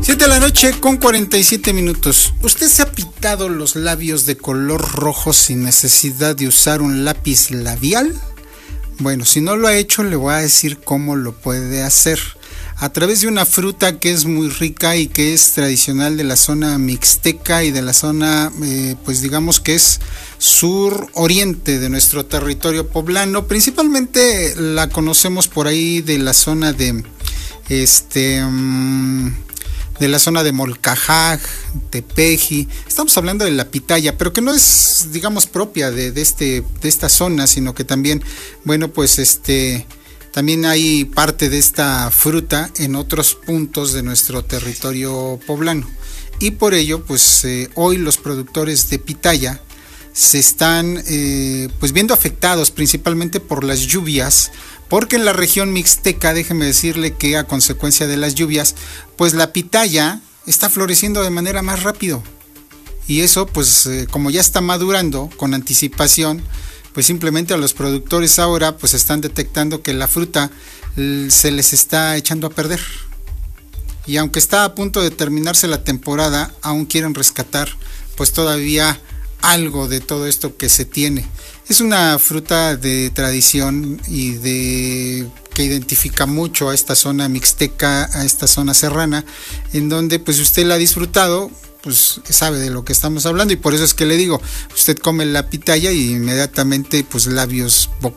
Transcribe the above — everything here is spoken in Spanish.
7 de la noche con 47 minutos. ¿Usted se ha pintado los labios de color rojo sin necesidad de usar un lápiz labial? Bueno, si no lo ha hecho, le voy a decir cómo lo puede hacer. A través de una fruta que es muy rica y que es tradicional de la zona mixteca y de la zona, pues digamos que es sur-oriente de nuestro territorio poblano. Principalmente la conocemos por ahí de la zona de la zona de Molcajá, Tepeji. Estamos hablando de la pitaya, pero que no es, digamos, propia de esta zona, sino que también, bueno, pues también hay parte de esta fruta en otros puntos de nuestro territorio poblano. Y por ello, pues hoy los productores de pitaya se están pues viendo afectados principalmente por las lluvias, porque en la región mixteca, déjeme decirle que a consecuencia de las lluvias, pues la pitaya está floreciendo de manera más rápido. Y eso, pues como ya está madurando con anticipación, pues simplemente a los productores ahora pues están detectando que la fruta se les está echando a perder. Y aunque está a punto de terminarse la temporada, aún quieren rescatar pues todavía algo de todo esto que se tiene. Es una fruta de tradición y que identifica mucho a esta zona mixteca, a esta zona serrana, en donde pues usted la ha disfrutado, pues sabe de lo que estamos hablando, y por eso es que le digo, usted come la pitaya y inmediatamente pues labios